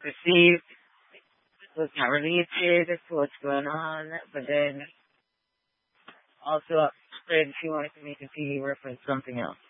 received was not related to what's going on, but then also upstairs she wanted to make a TV reference something else.